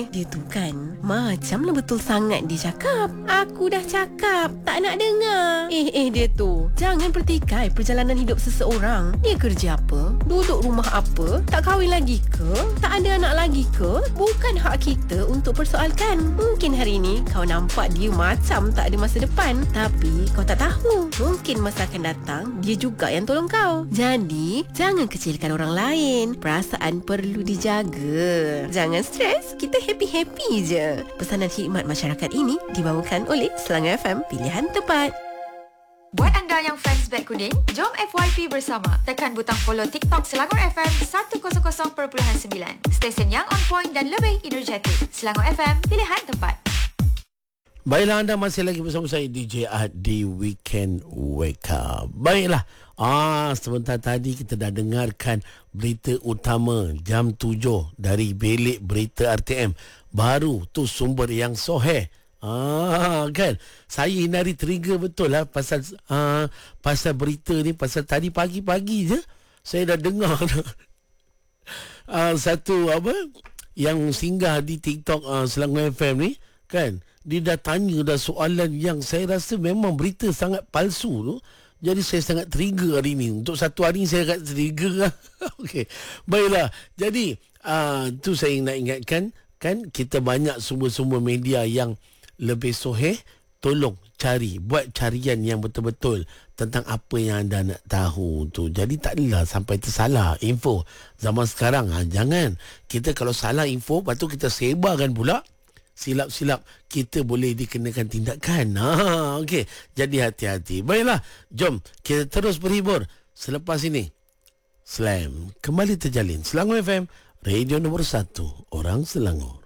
Dia tu kan macamlah betul sangat dia cakap. Aku dah cakap tak nak dengar. Dia tu jangan pertikai perjalanan hidup seseorang. Dia kerja apa? Duduk rumah apa? Tak kahwin lagi ke? Tak ada anak lagi ke? Bukan hak kita untuk persoalkan. Mungkin hari ni kau nampak dia macam tak ada masa depan, tapi kau tak tahu, mungkin masa akan datang dia juga yang tolong kau. Jadi jangan kecilkan orang lain. Perasaan perlu dijaga. Jangan stres, kita happy-happy je. Pesanan khidmat masyarakat ini dibawakan oleh Selangor FM, pilihan tepat. Buat anda yang fans Black Kuning, jom FYP bersama. Tekan butang follow TikTok Selangor FM 100.9. Stesen yang on point dan lebih energetik. Selangor FM, pilihan tepat. Baiklah, anda masih lagi bersama saya DJ Ahad di Weekend Wake Up. Baiklah, sebentar tadi kita dah dengarkan berita utama jam 7 dari Bilik Berita RTM. Baru tu sumber yang soheh. Kan, saya hindari trigger betul lah pasal berita ni. Pasal tadi pagi-pagi je saya dah dengar satu yang singgah di TikTok Selangor FM ni kan. Dia dah tanya dah soalan yang saya rasa memang berita sangat palsu tu. Jadi saya sangat trigger hari ni. Untuk satu hari saya agak trigger lah. Okey. Baiklah. Jadi tu saya nak ingatkan, kan kita banyak sumber-sumber media yang lebih soheh. Tolong cari, buat carian yang betul-betul tentang apa yang anda nak tahu tu. Jadi tak adalah sampai tersalah info. Zaman sekarang jangan. Kita kalau salah info, lepas tu kita sebarkan pula, silap-silap kita boleh dikenakan tindakan. Okey. Jadi hati-hati. Baiklah, jom kita terus berhibur. Selepas ini Slam kembali terjalin. Selangor FM, radio nombor 1 orang Selangor.